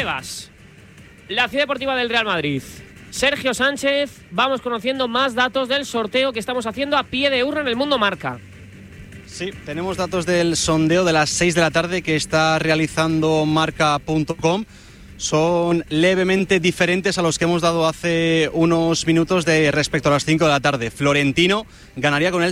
Valdebebas, la ciudad deportiva del Real Madrid. Sergio Sánchez, vamos conociendo más datos del sorteo que estamos haciendo a pie de urna en el Mundo Marca. Sí, tenemos datos del sondeo de las 6 de la tarde que está realizando marca.com. Son levemente diferentes a los que hemos dado hace unos minutos respecto a las 5 de la tarde. Florentino ganaría con el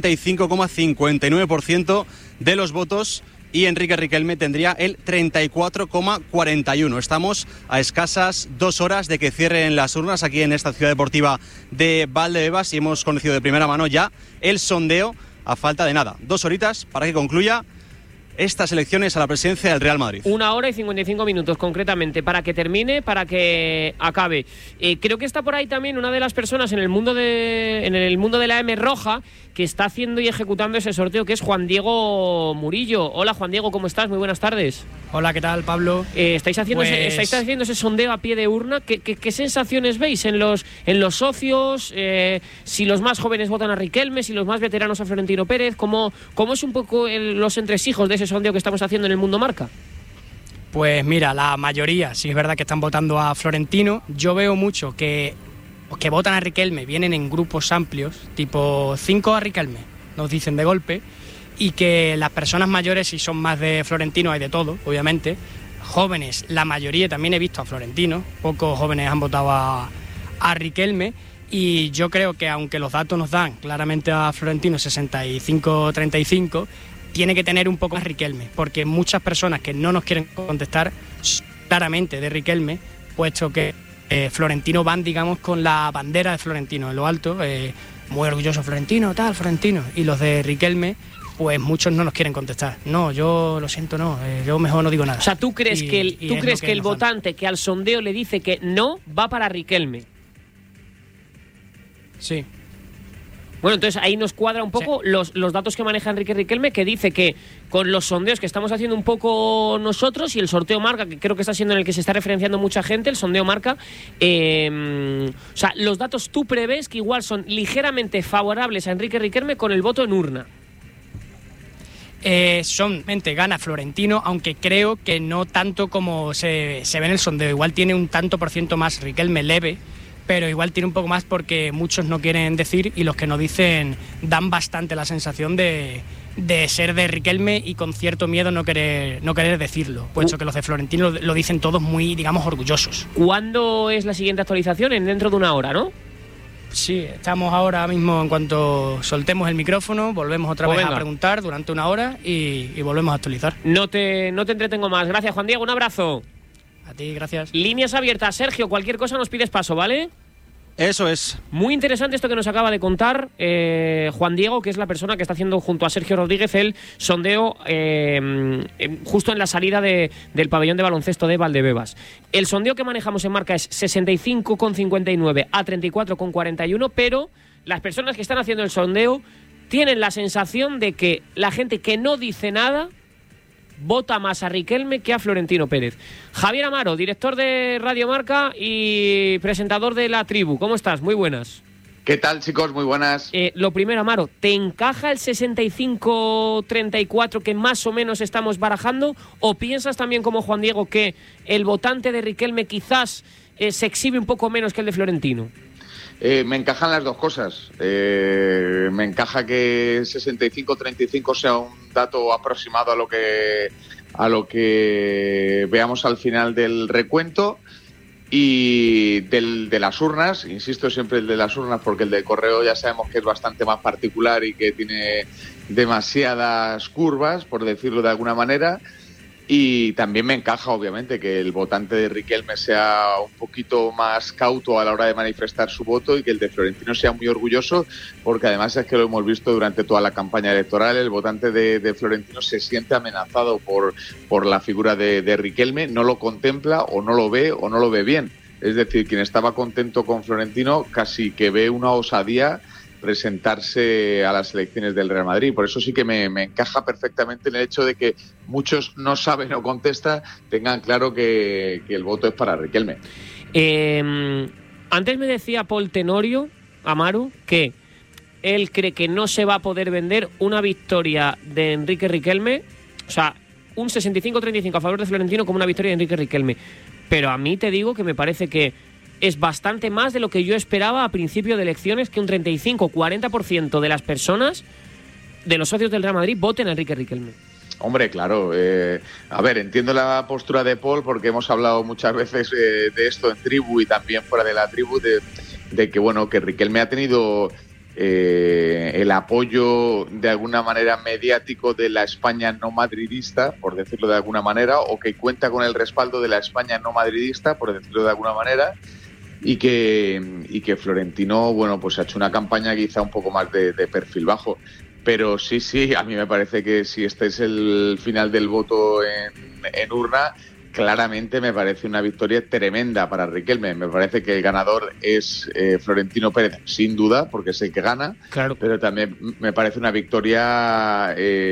65,59% de los votos y Enrique Riquelme tendría el 34,41%. Estamos a escasas 2 horas de que cierren las urnas aquí en esta ciudad deportiva de Valdebebas y hemos conocido de primera mano ya el sondeo a falta de nada. 2 horitas para que concluya estas elecciones a la presidencia del Real Madrid. 1 hora y 55 minutos concretamente para que termine, para que acabe. Creo que está por ahí también una de las personas en el mundo de la M Roja que está haciendo y ejecutando ese sorteo, que es Juan Diego Murillo. Hola Juan Diego, ¿cómo estás? Muy buenas tardes. Hola, ¿qué tal, Pablo? ¿Estáis haciendo ese sondeo a pie de urna? ¿Qué sensaciones veis en los socios? Si los más jóvenes votan a Riquelme, si los más veteranos a Florentino Pérez. ¿Cómo es un poco los entresijos de ese sondeo que estamos haciendo en el Mundo Marca? Pues mira, la mayoría sí es verdad que están votando a Florentino. Yo veo mucho que votan a Riquelme, vienen en grupos amplios, tipo 5 a Riquelme, nos dicen de golpe, y que las personas mayores, si son más de Florentino, hay de todo, obviamente. Jóvenes, la mayoría también he visto a Florentino, pocos jóvenes han votado a Riquelme, y yo creo que aunque los datos nos dan claramente a Florentino 65-35, tiene que tener un poco más Riquelme, porque muchas personas que no nos quieren contestar claramente de Riquelme, puesto que Florentino van, digamos, con la bandera de Florentino en lo alto, muy orgulloso Florentino, y los de Riquelme, pues muchos no nos quieren contestar. No, yo lo siento, no, yo mejor no digo nada. O sea, ¿tú crees que el votante que al sondeo le dice que no va para Riquelme? Sí. Bueno, entonces ahí nos cuadra un poco los datos que maneja Enrique Riquelme, que dice que con los sondeos que estamos haciendo un poco nosotros y el sorteo Marca, que creo que está siendo en el que se está referenciando mucha gente, el sondeo Marca, o sea, los datos tú prevés que igual son ligeramente favorables a Enrique Riquelme con el voto en urna. Gana Florentino, aunque creo que no tanto como se ve en el sondeo. Igual tiene un tanto por ciento más Riquelme leve, pero igual tiene un poco más porque muchos no quieren decir y los que no dicen dan bastante la sensación de ser de Riquelme y con cierto miedo no querer decirlo, puesto que los de Florentino lo dicen todos muy, digamos, orgullosos. ¿Cuándo es la siguiente actualización? Dentro de 1 hora, ¿no? Sí, estamos ahora mismo, en cuanto soltemos el micrófono, volvemos otra vez a preguntar durante 1 hora y volvemos a actualizar. No te entretengo más. Gracias, Juan Diego, un abrazo. A ti, gracias. Líneas abiertas, Sergio, cualquier cosa nos pides paso, ¿vale? Eso es. Muy interesante esto que nos acaba de contar Juan Diego, que es la persona que está haciendo junto a Sergio Rodríguez el sondeo justo en la salida del pabellón de baloncesto de Valdebebas. El sondeo que manejamos en Marca es 65,59 a 34,41, pero las personas que están haciendo el sondeo tienen la sensación de que la gente que no dice nada vota más a Riquelme que a Florentino Pérez. Javier Amaro, director de Radio Marca y presentador de La Tribu. ¿Cómo estás? Muy buenas. ¿Qué tal, chicos? Muy buenas. Lo primero, Amaro, ¿te encaja el 65-34 que más o menos estamos barajando? ¿O piensas también, como Juan Diego, que el votante de Riquelme quizás se exhibe un poco menos que el de Florentino? Me encajan las dos cosas. Me encaja que 65-35 sea un dato aproximado a lo que veamos al final del recuento. Y de las urnas, insisto siempre el de las urnas porque el de correo ya sabemos que es bastante más particular y que tiene demasiadas curvas, por decirlo de alguna manera. Y también me encaja, obviamente, que el votante de Riquelme sea un poquito más cauto a la hora de manifestar su voto y que el de Florentino sea muy orgulloso, porque además es que lo hemos visto durante toda la campaña electoral. El votante de Florentino se siente amenazado por la figura de Riquelme, no lo contempla o no lo ve bien. Es decir, quien estaba contento con Florentino casi que ve una osadía presentarse a las elecciones del Real Madrid. Por eso sí que me encaja perfectamente en el hecho de que muchos no saben o contestan, tengan claro que el voto es para Riquelme. Antes me decía Paul Tenorio, Amaro, que él cree que no se va a poder vender una victoria de Enrique Riquelme, o sea, un 65-35 a favor de Florentino como una victoria de Enrique Riquelme. pero a mí te digo que me parece que es bastante más de lo que yo esperaba a principio de elecciones, que un 35-40% de las personas, de los socios del Real Madrid, voten a Enrique Riquelme. Hombre, claro. A ver, entiendo la postura de Paul, porque hemos hablado muchas veces de esto en tribu y también fuera de la tribu, de que, bueno, que Riquelme ha tenido el apoyo de alguna manera mediático de la España no madridista, por decirlo de alguna manera, o que cuenta con el respaldo de la España no madridista, por decirlo de alguna manera, y que Florentino, bueno, pues ha hecho una campaña quizá un poco más de perfil bajo. Pero sí, a mí me parece que si este es el final del voto en urna, claramente me parece una victoria tremenda para Riquelme. Me parece que el ganador es Florentino Pérez, sin duda, porque es el que gana. Claro. Pero también me parece una victoria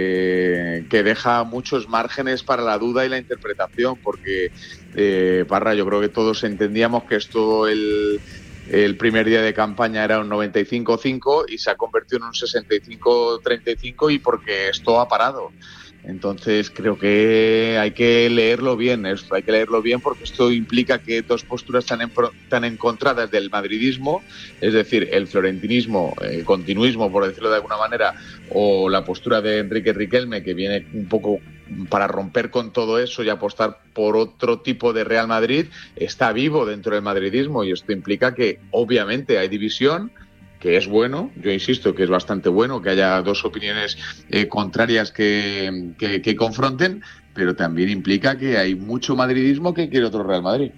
que deja muchos márgenes para la duda y la interpretación, porque, Parra, yo creo que todos entendíamos que esto el primer día de campaña era un 95-5 y se ha convertido en un 65-35, y porque esto ha parado. Entonces creo que hay que leerlo bien, porque esto implica que dos posturas tan encontradas del madridismo, es decir, el florentinismo, el continuismo, por decirlo de alguna manera, o la postura de Enrique Riquelme, que viene un poco para romper con todo eso y apostar por otro tipo de Real Madrid, está vivo dentro del madridismo, y esto implica que obviamente hay división, que es bueno. Yo insisto que es bastante bueno que haya dos opiniones contrarias que confronten, pero también implica que hay mucho madridismo que quiere otro Real Madrid.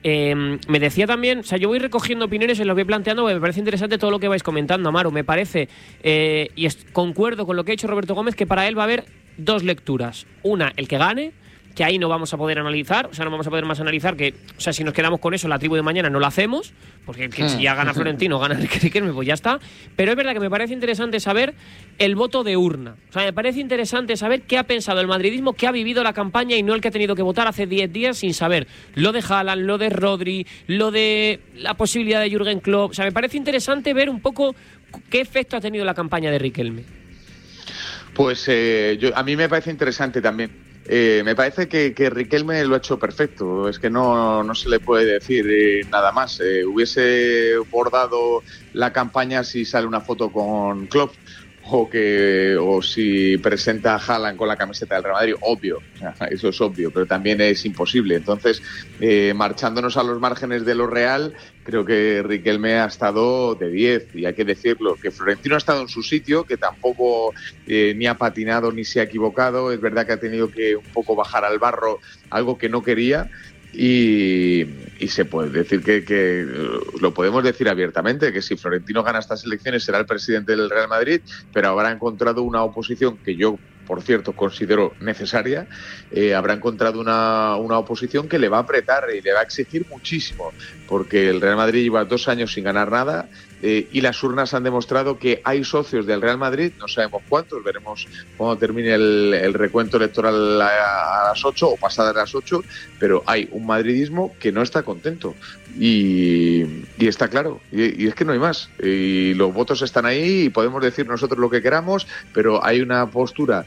Me decía también, o sea, yo voy recogiendo opiniones y lo voy planteando, porque me parece interesante todo lo que vais comentando, Amaro. Me parece, y concuerdo con lo que ha dicho Roberto Gómez, que para él va a haber dos lecturas. Una, el que gane, que ahí no vamos a poder analizar, o sea, no vamos a poder más analizar, que, o sea, si nos quedamos con eso, la tribu de mañana no la hacemos, porque si ya gana Florentino, gana Enrique Riquelme, pues ya está. Pero es verdad que me parece interesante saber el voto de urna. O sea, me parece interesante saber qué ha pensado el madridismo, qué ha vivido la campaña, y no el que ha tenido que votar hace 10 días sin saber lo de Haaland, lo de Rodri, lo de la posibilidad de Jürgen Klopp. O sea, me parece interesante ver un poco qué efecto ha tenido la campaña de Riquelme. Pues a mí me parece interesante también. Me parece que Riquelme lo ha hecho perfecto, es que no se le puede decir nada más. Hubiese bordado la campaña si sale una foto con Klopp o si presenta a Haaland con la camiseta del Real Madrid, obvio, o sea, eso es obvio, pero también es imposible. Entonces, marchándonos a los márgenes de lo real, creo que Riquelme ha estado de 10, y hay que decirlo, que Florentino ha estado en su sitio, que tampoco ni ha patinado ni se ha equivocado. Es verdad que ha tenido que un poco bajar al barro, algo que no quería. Y se puede decir que lo podemos decir abiertamente, que si Florentino gana estas elecciones será el presidente del Real Madrid, pero habrá encontrado una oposición que yo, por cierto, considero necesaria. Habrá encontrado una oposición que le va a apretar y le va a exigir muchísimo, porque el Real Madrid lleva 2 años sin ganar nada, y las urnas han demostrado que hay socios del Real Madrid, no sabemos cuántos, veremos cuando termine el recuento electoral a las 8 o pasadas las 8, pero hay un madridismo que no está contento, y está claro, y es que no hay más, y los votos están ahí y podemos decir nosotros lo que queramos, pero hay una postura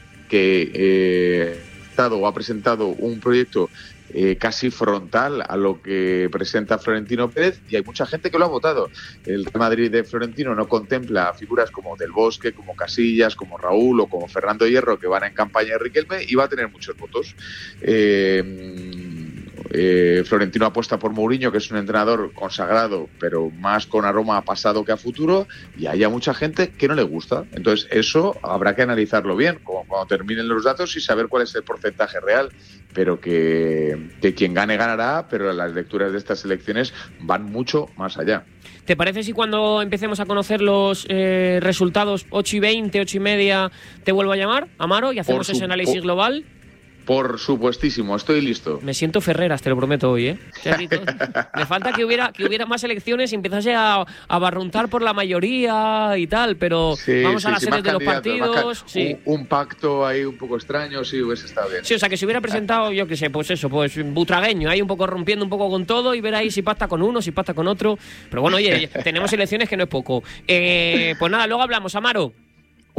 que ha presentado un proyecto casi frontal a lo que presenta Florentino Pérez, y hay mucha gente que lo ha votado. El Real Madrid de Florentino no contempla figuras como Del Bosque, como Casillas, como Raúl o como Fernando Hierro, que van en campaña de Riquelme, y va a tener muchos votos. Florentino apuesta por Mourinho, que es un entrenador consagrado, pero más con aroma a pasado que a futuro, y hay mucha gente que no le gusta. Entonces eso habrá que analizarlo bien, como cuando terminen los datos, y saber cuál es el porcentaje real, pero que quien gane ganará, pero las lecturas de estas elecciones van mucho más allá. ¿Te parece si cuando empecemos a conocer los resultados 8:20, 8:30, te vuelvo a llamar, Amaro, y hacemos ese análisis global? Por supuestísimo, estoy listo. Me siento Ferreras, te lo prometo hoy, ¿eh? Me falta que hubiera más elecciones y empezase a barruntar por la mayoría y tal, pero sí, vamos a las sedes de los partidos. Sí. Un pacto ahí un poco extraño, sí, hubiese estado bien. Sí, o sea, que se hubiera presentado, yo qué sé, pues eso, pues butragueño, ahí un poco rompiendo un poco con todo y ver ahí si pacta con uno, si pacta con otro. Pero bueno, oye, tenemos elecciones que no es poco. Pues nada, luego hablamos, Amaro.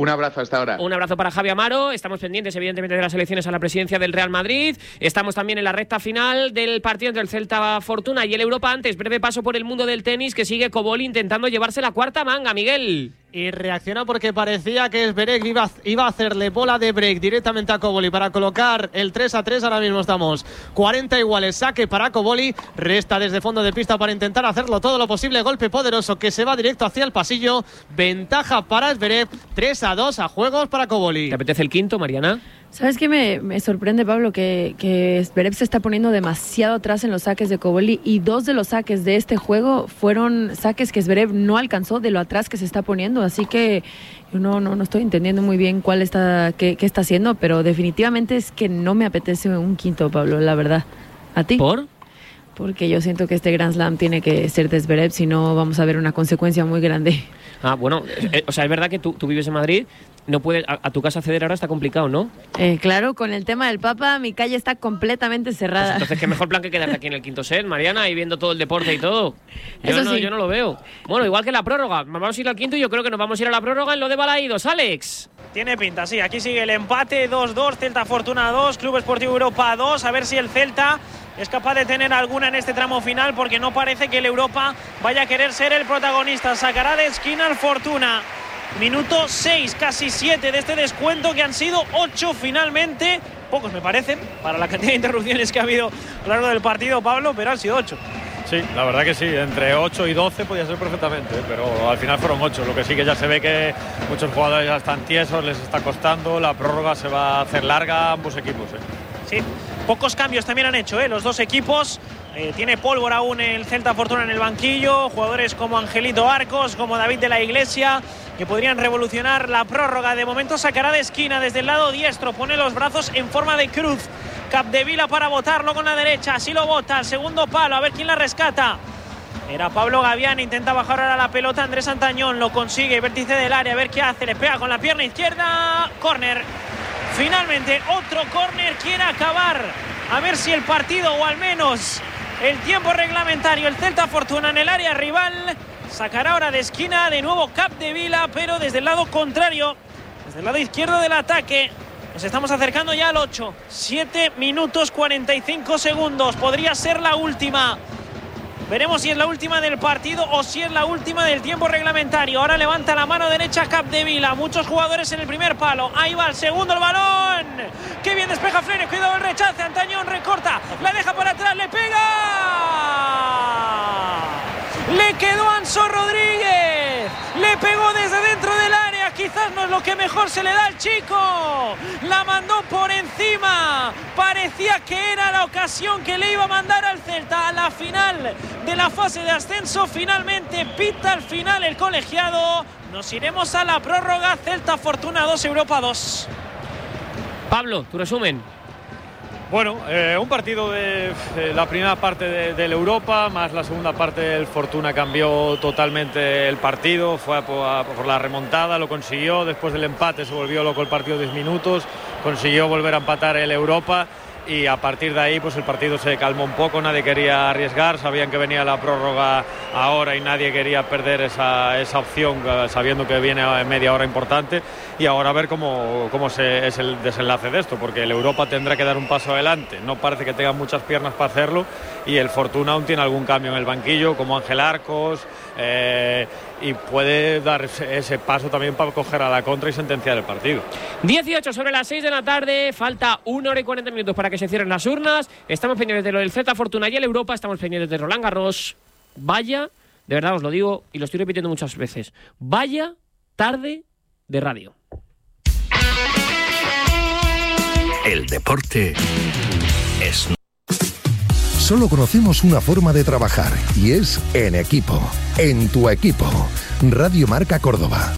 Un abrazo hasta ahora. Un abrazo para Javi Amaro. Estamos pendientes, evidentemente, de las elecciones a la presidencia del Real Madrid. Estamos también en la recta final del partido entre el Celta Fortuna y el Europa. Antes, breve paso por el mundo del tenis, que sigue Koboli intentando llevarse la cuarta manga, Miguel. Y reacciona porque parecía que Zverev iba a hacerle bola de break directamente a Koboli para colocar el 3-3. Ahora mismo estamos 40 iguales. Saque para Koboli. Resta desde fondo de pista para intentar hacerlo todo lo posible. Golpe poderoso que se va directo hacia el pasillo. Ventaja para Zverev. 3-2 a juegos para Koboli. ¿Te apetece el quinto, Mariana? ¿Sabes qué me sorprende, Pablo? Que Zverev se está poniendo demasiado atrás en los saques de Koboli, y 2 de los saques de este juego fueron saques que Zverev no alcanzó de lo atrás que se está poniendo. Así que yo no estoy entendiendo muy bien qué está haciendo, pero definitivamente es que no me apetece un quinto, Pablo, la verdad. ¿A ti? ¿Por? Porque yo siento que este Grand Slam tiene que ser de Zverev, si no vamos a ver una consecuencia muy grande. Ah, bueno, o sea, es verdad que tú vives en Madrid, no puedes a tu casa acceder ahora, está complicado, ¿no? Claro, con el tema del Papa, mi calle está completamente cerrada. Pues entonces, qué mejor plan que quedarte aquí en el quinto set, Mariana, y viendo todo el deporte y todo. Yo no lo veo. Bueno, igual que la prórroga, vamos a ir al quinto y yo creo que nos vamos a ir a la prórroga en lo de Balaídos. Alex. Tiene pinta, sí, aquí sigue el empate, 2-2, Celta Fortuna 2, Club Esportivo Europa 2, a ver si el Celta es capaz de tener alguna en este tramo final, porque no parece que el Europa vaya a querer ser el protagonista. Sacará de esquina al Fortuna. Minuto 6, casi 7 de este descuento, que han sido 8 finalmente. Pocos me parecen, para la cantidad de interrupciones que ha habido a lo largo del partido, Pablo, pero han sido 8. Sí, la verdad que sí, entre 8 y 12 podía ser perfectamente, pero al final fueron 8. Lo que sí que ya se ve que muchos jugadores ya están tiesos, les está costando, la prórroga se va a hacer larga a ambos equipos. Sí, pocos cambios también han hecho los dos equipos. Tiene pólvora aún el Celta Fortuna en el banquillo, jugadores como Angelito Arcos, como David de la Iglesia, que podrían revolucionar la prórroga. De momento sacará de esquina desde el lado diestro, pone los brazos en forma de cruz. Capdevila para botarlo con la derecha, así lo bota al segundo palo, a ver quién la rescata. Era Pablo Gavián, intenta bajar ahora la pelota Andrés Antañón, lo consigue, vértice del área, a ver qué hace, le pega con la pierna izquierda, córner. Finalmente otro córner, quiere acabar, a ver si el partido, o al menos el tiempo reglamentario, el Celta Fortuna en el área rival. Sacará ahora de esquina de nuevo Capdevila, pero desde el lado contrario, desde el lado izquierdo del ataque. Nos estamos acercando ya al 8. 7 minutos 45 segundos. Podría ser la última. Veremos si es la última del partido o si es la última del tiempo reglamentario. Ahora levanta la mano derecha Capdevila. Muchos jugadores en el primer palo. Ahí va el segundo, el balón. Qué bien despeja Freire. Cuidado el rechace. Antañón recorta. La deja para atrás. Le pega. Le quedó Anso Rodríguez. Le pegó desde dentro del área. Quizás no es lo que mejor se le da al chico. La mandó por encima. Parecía que era la ocasión que le iba a mandar al Celta a la final de la fase de ascenso. Finalmente pita al final el colegiado. Nos iremos a la prórroga. Celta Fortuna 2, Europa 2. Pablo, tu resumen. Bueno, un partido de la primera parte del Europa, más la segunda parte del Fortuna cambió totalmente el partido, fue por la remontada, lo consiguió, después del empate se volvió loco el partido 10 minutos, consiguió volver a empatar el Europa y a partir de ahí pues el partido se calmó un poco, nadie quería arriesgar, sabían que venía la prórroga ahora y nadie quería perder esa opción sabiendo que viene a media hora importante y ahora a ver cómo es el desenlace de esto, porque el Europa tendrá que dar un paso adelante, no parece que tenga muchas piernas para hacerlo y el Fortuna aún tiene algún cambio en el banquillo como Ángel Arcos y puede dar ese paso también para coger a la contra y sentenciar el partido. 18 sobre las 6 de la tarde, falta 1 hora y 40 minutos para que se cierren las urnas. Estamos pendientes de lo del Celta Fortuna y el Europa, estamos pendientes de Roland Garros. Vaya, de verdad os lo digo y lo estoy repitiendo muchas veces, vaya tarde de radio. El deporte es... Solo conocemos una forma de trabajar y es en equipo, en tu equipo. Radio Marca Córdoba.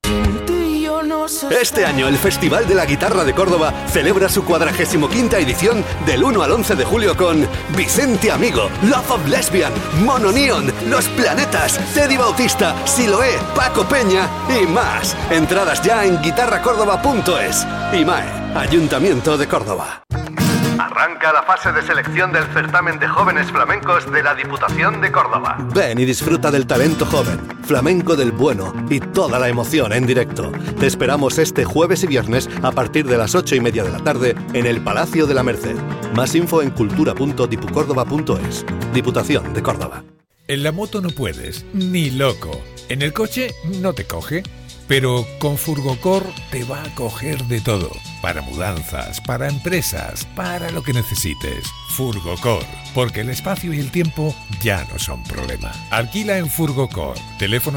Este año el Festival de la Guitarra de Córdoba celebra su 45ª edición del 1 al 11 de julio con Vicente Amigo, Love of Lesbian, Mono Neon, Los Planetas, Teddy Bautista, Siloé, Paco Peña y más. Entradas ya en guitarracórdoba.es. IMAE, Ayuntamiento de Córdoba. Arranca la fase de selección del certamen de jóvenes flamencos de la Diputación de Córdoba. Ven y disfruta del talento joven, flamenco del bueno y toda la emoción en directo. Te esperamos este jueves y viernes a partir de las 8:30 de la tarde en el Palacio de la Merced. Más info en cultura.dipucórdoba.es. Diputación de Córdoba. En la moto no puedes, ni loco. En el coche no te coge. Pero con Furgocor te va a coger de todo. Para mudanzas, para empresas, para lo que necesites. Furgocor, porque el espacio y el tiempo ya no son problema. Alquila en Furgocor. Teléfono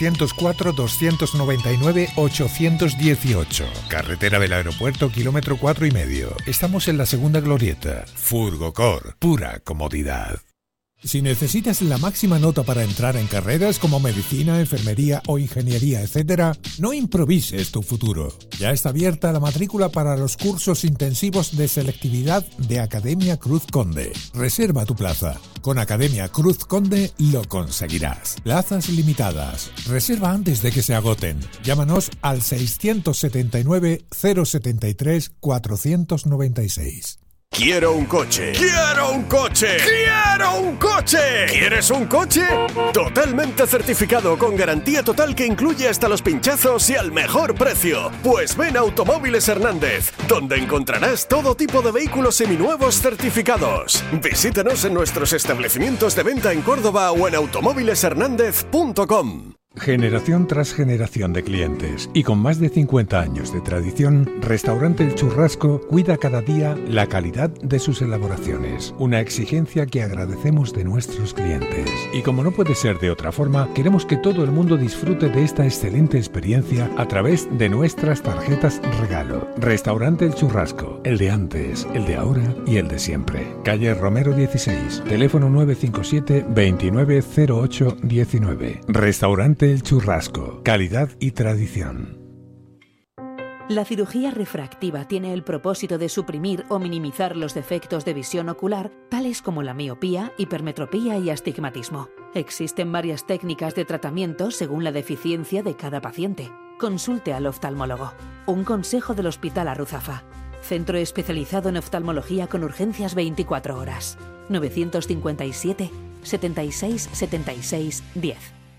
604-299-818. Carretera del Aeropuerto, kilómetro 4,5. Estamos en la segunda glorieta. Furgocor, pura comodidad. Si necesitas la máxima nota para entrar en carreras como medicina, enfermería o ingeniería, etc., no improvises tu futuro. Ya está abierta la matrícula para los cursos intensivos de selectividad de Academia Cruz Conde. Reserva tu plaza. Con Academia Cruz Conde lo conseguirás. Plazas limitadas. Reserva antes de que se agoten. Llámanos al 679 073 496. ¡Quiero un coche! ¡Quiero un coche! ¡Quiero un coche! ¿Quieres un coche? Totalmente certificado, con garantía total que incluye hasta los pinchazos y al mejor precio. Pues ven a Automóviles Hernández, donde encontrarás todo tipo de vehículos seminuevos certificados. Visítanos en nuestros establecimientos de venta en Córdoba o en automóvileshernandez.com. Generación tras generación de clientes y con más de 50 años de tradición, Restaurante El Churrasco cuida cada día la calidad de sus elaboraciones, una exigencia que agradecemos de nuestros clientes. Y como no puede ser de otra forma, queremos que todo el mundo disfrute de esta excelente experiencia a través de nuestras tarjetas regalo. Restaurante El Churrasco, el de antes, el de ahora y el de siempre. Calle Romero 16, teléfono 957 290819. Restaurante El Churrasco, calidad y tradición. La cirugía refractiva tiene el propósito de suprimir o minimizar los defectos de visión ocular, tales como la miopía, hipermetropía y astigmatismo. Existen varias técnicas de tratamiento según la deficiencia de cada paciente. Consulte al oftalmólogo. Un consejo del Hospital Arruzafa. Centro especializado en oftalmología con urgencias 24 horas. 957 76 76 10.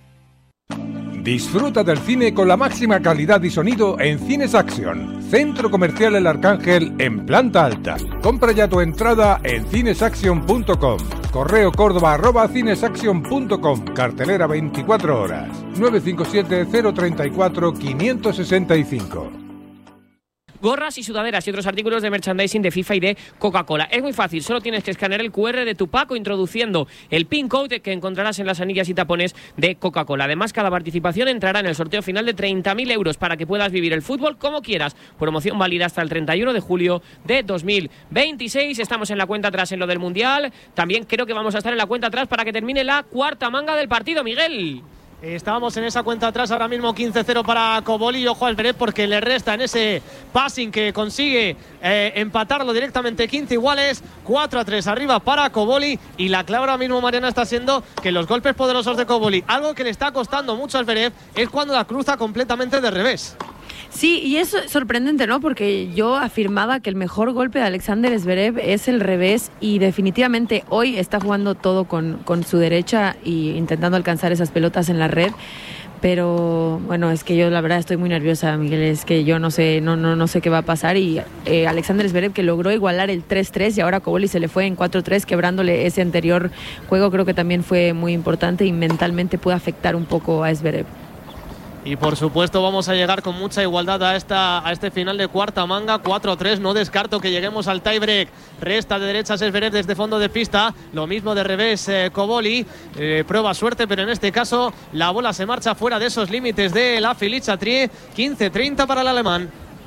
Disfruta del cine con la máxima calidad y sonido en Cines Action, Centro Comercial El Arcángel en planta alta. Compra ya tu entrada en cinesaction.com. Correo Córdoba@cinesaction.com. Cartelera 24 horas. 957 034 565. Gorras y sudaderas y otros artículos de merchandising de FIFA y de Coca-Cola. Es muy fácil, solo tienes que escanear el QR de tu pack introduciendo el PIN code que encontrarás en las anillas y tapones de Coca-Cola. Además, cada participación entrará en el sorteo final de 30.000 euros para que puedas vivir el fútbol como quieras. Promoción válida hasta el 31 de julio de 2026. Estamos en la cuenta atrás en lo del Mundial. También creo que vamos a estar en la cuenta atrás para que termine la cuarta manga del partido, Miguel. Estábamos en esa cuenta atrás, ahora mismo 15-0 para Koboli. Y ojo al Zverev porque le resta en ese passing que consigue empatarlo directamente 15 iguales. 4-3 arriba para Koboli. Y la clave ahora mismo, Mariana, está siendo que los golpes poderosos de Koboli, algo que le está costando mucho al Zverev, es cuando la cruza completamente de revés. Sí, y es sorprendente, ¿no? Porque yo afirmaba que el mejor golpe de Alexander Zverev es el revés y definitivamente hoy está jugando todo con su derecha y intentando alcanzar esas pelotas en la red. Pero bueno, es que yo la verdad estoy muy nerviosa, Miguel, es que yo no sé qué va a pasar. Y Alexander Zverev, que logró igualar el 3-3 y ahora Koboli se le fue en 4-3, quebrándole ese anterior juego, creo que también fue muy importante y mentalmente puede afectar un poco a Zverev. Y por supuesto vamos a llegar con mucha igualdad a este final de cuarta manga. 4-3, no descarto que lleguemos al tiebreak. Resta de derechas Zverev desde fondo de pista, lo mismo de revés Koboli. Prueba suerte, pero en este caso la bola se marcha fuera de esos límites de la Filiz-Chatrier. 15-30 para el alemán.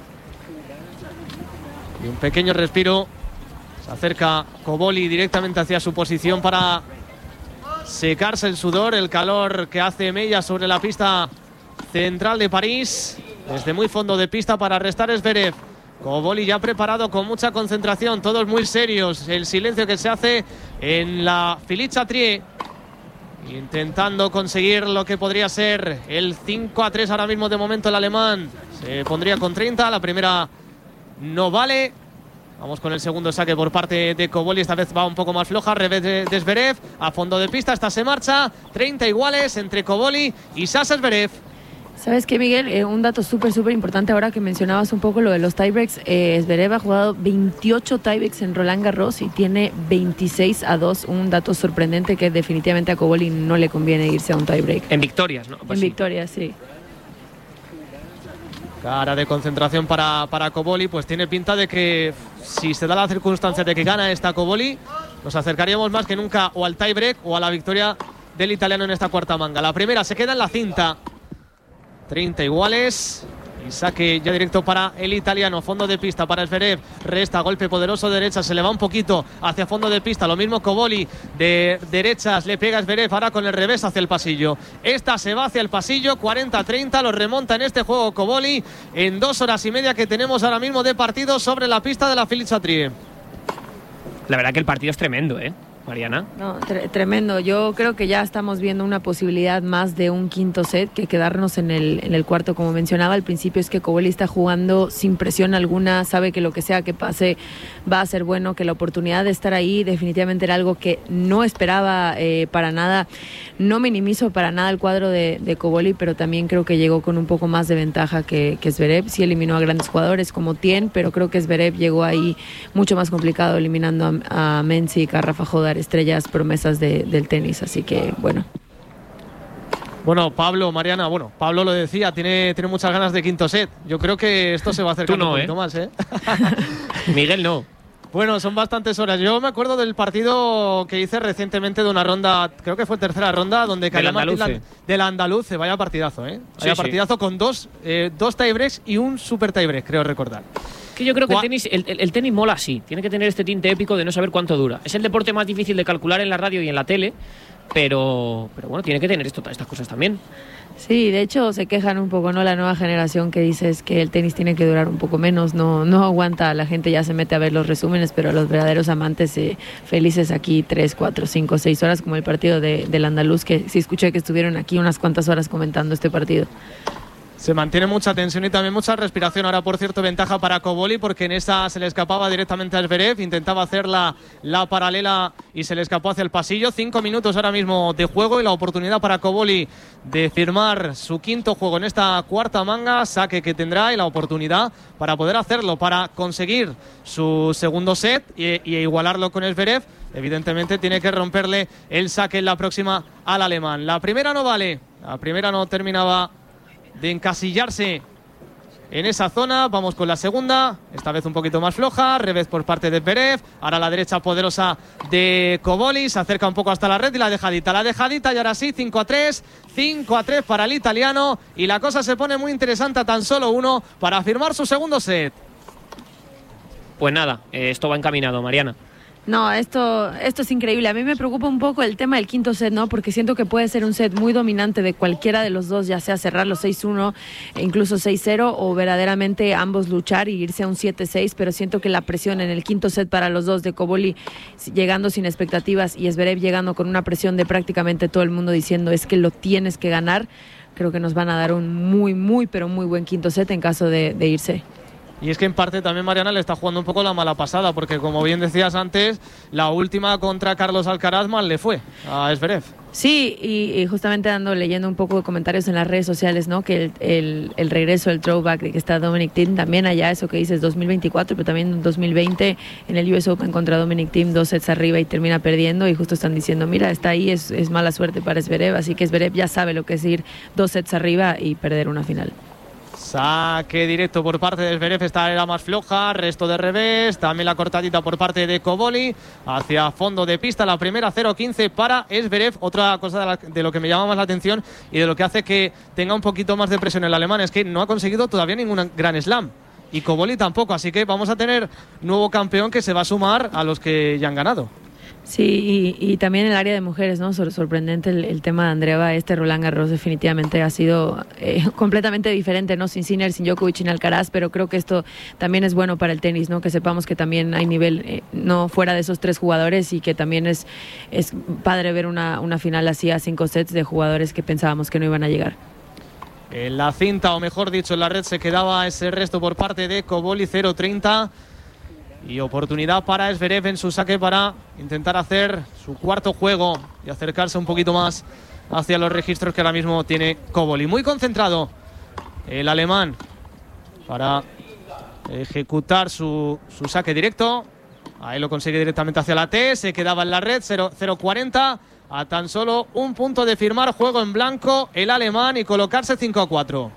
Y un pequeño respiro. Se acerca Koboli directamente hacia su posición para secarse el sudor, el calor que hace mella sobre la pista central de París, desde muy fondo de pista para restar Zverev. Koboli ya preparado con mucha concentración, todos muy serios. El silencio que se hace en la Filiz-Chatrier, intentando conseguir lo que podría ser el 5-3 ahora mismo de momento el alemán. Se pondría con 30, la primera no vale. Vamos con el segundo saque por parte de Koboli. Esta vez va un poco más floja. Revés de Zverev. A fondo de pista. Esta se marcha. 30 iguales entre Koboli y Sasha Zverev. ¿Sabes qué, Miguel? Un dato súper importante ahora que mencionabas un poco lo de los tiebreaks. Zverev ha jugado 28 tiebreaks en Roland Garros y tiene 26-2. Un dato sorprendente que definitivamente a Koboli no le conviene irse a un tiebreak. En victorias, ¿no? Pues en victorias, sí. Cara de concentración para Koboli. Pues tiene pinta de que si se da la circunstancia de que gana esta Koboli, nos acercaríamos más que nunca o al tiebreak o a la victoria del italiano en esta cuarta manga. La primera se queda en la cinta. 30 iguales y saque ya directo para el italiano. Fondo de pista para Zverev. Resta golpe poderoso de derecha. Se le va un poquito hacia fondo de pista. Lo mismo Koboli de derechas. Le pega Zverev ahora con el revés hacia el pasillo. Esta se va hacia el pasillo. 40-30. Lo remonta en este juego Koboli en 2 horas y media que tenemos ahora mismo de partido sobre la pista de la Philippe Chatrier. La verdad que el partido es tremendo, Mariana. No, tremendo. Yo creo que ya estamos viendo una posibilidad más de un quinto set que quedarnos en el cuarto. Como mencionaba al principio, es que Koboli está jugando sin presión alguna, sabe que lo que sea que pase va a ser bueno, que la oportunidad de estar ahí definitivamente era algo que no esperaba para nada. No minimizo para nada el cuadro de Koboli, pero también creo que llegó con un poco más de ventaja que Zverev. Sí eliminó a grandes jugadores como Tien, pero creo que Zverev llegó ahí mucho más complicado, eliminando a Mensik, a Rafa Hodar, estrellas promesas del tenis, así que bueno. Bueno, Pablo, Mariana, Pablo lo decía, tiene muchas ganas de quinto set. Yo creo que esto se va a acercar un poquito más, Miguel no. Bueno, son bastantes horas. Yo me acuerdo del partido que hice recientemente de una ronda, creo que fue tercera ronda, donde cayó del Andaluce. Vaya partidazo, Vaya partidazo con dos tiebreaks y un super tiebreak, creo recordar. Que yo creo que el tenis mola así. Tiene que tener este tinte épico de no saber cuánto dura. Es el deporte más difícil de calcular en la radio y en la tele, pero bueno, tiene que tener estas cosas también. Sí, de hecho se quejan un poco, ¿no? La nueva generación que dice es que el tenis tiene que durar un poco menos, no aguanta, la gente ya se mete a ver los resúmenes, pero los verdaderos amantes felices aquí 3, 4, 5, 6 horas, como el partido del Andaluz, que sí escuché que estuvieron aquí unas cuantas horas comentando este partido. Se mantiene mucha tensión y también mucha respiración. Ahora, por cierto, ventaja para Koboli, porque en esa se le escapaba directamente a Zverev. Intentaba hacer la paralela y se le escapó hacia el pasillo. 5 minutos ahora mismo de juego y la oportunidad para Koboli de firmar su quinto juego en esta cuarta manga. Saque que tendrá y la oportunidad para poder hacerlo, para conseguir su segundo set y igualarlo con Zverev. Evidentemente tiene que romperle el saque en la próxima al alemán. La primera no vale, la primera no terminaba de encasillarse en esa zona. Vamos con la segunda, esta vez un poquito más floja, revés por parte de Zverev, ahora la derecha poderosa de Koboli, se acerca un poco hasta la red y la dejadita y ahora sí, 5-3 para el italiano y la cosa se pone muy interesante a tan solo uno para firmar su segundo set. Pues nada, esto va encaminado, Mariana. No, esto es increíble. A mí me preocupa un poco el tema del quinto set, ¿no? Porque siento que puede ser un set muy dominante de cualquiera de los dos, ya sea cerrar los 6-1, incluso 6-0, o verdaderamente ambos luchar y irse a un 7-6, pero siento que la presión en el quinto set para los dos, de Koboli llegando sin expectativas y Zverev llegando con una presión de prácticamente todo el mundo diciendo es que lo tienes que ganar, creo que nos van a dar un muy, pero muy buen quinto set en caso de irse. Y es que en parte también Mariana le está jugando un poco la mala pasada, porque como bien decías antes, la última contra Carlos Alcaraz mal le fue a Zverev. Sí, y justamente leyendo un poco de comentarios en las redes sociales, ¿no? Que el regreso, el throwback de que está Dominic Thiem, también allá eso que dices 2024, pero también en 2020 en el US Open contra Dominic Thiem, 2 sets arriba y termina perdiendo, y justo están diciendo, mira, está ahí, es mala suerte para Zverev, así que Zverev ya sabe lo que es ir 2 sets arriba y perder una final. Saque directo por parte de Zverev, esta era más floja, resto de revés, también la cortadita por parte de Koboli, hacia fondo de pista, la primera 0-15 para Zverev. Otra cosa de lo que me llama más la atención y de lo que hace que tenga un poquito más de presión el alemán es que no ha conseguido todavía ningún Grand Slam y Koboli tampoco, así que vamos a tener nuevo campeón que se va a sumar a los que ya han ganado. Sí, y también en el área de mujeres, ¿no? Sorprendente el tema de Andreeva. Roland Garros definitivamente ha sido completamente diferente, ¿no? Sin Sinner, sin Djokovic, sin Alcaraz, pero creo que esto también es bueno para el tenis, ¿no? Que sepamos que también hay nivel no fuera de esos 3 jugadores y que también es padre ver una final así a 5 sets de jugadores que pensábamos que no iban a llegar. En la cinta, o mejor dicho, en la red se quedaba ese resto por parte de Koboli, 0-30. Y oportunidad para Zverev en su saque para intentar hacer su cuarto juego y acercarse un poquito más hacia los registros que ahora mismo tiene Koboli. Muy concentrado el alemán para ejecutar su saque directo. Ahí lo consigue directamente hacia la T. Se quedaba en la red. 0-40. A tan solo un punto de firmar juego en blanco el alemán y colocarse 5-4.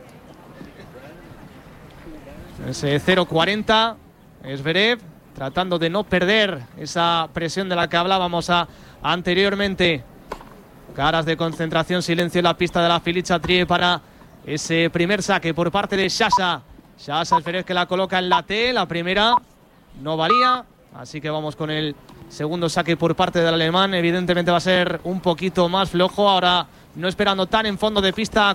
Ese 0-40. Zverev tratando de no perder esa presión de la que hablábamos anteriormente. Caras de concentración, silencio en la pista de la Filiz-Chatrier para ese primer saque por parte de Sasha. Sasha Zverev que la coloca en la T. La primera no valía, así que vamos con el segundo saque por parte del alemán. Evidentemente va a ser un poquito más flojo. Ahora no esperando tan en fondo de pista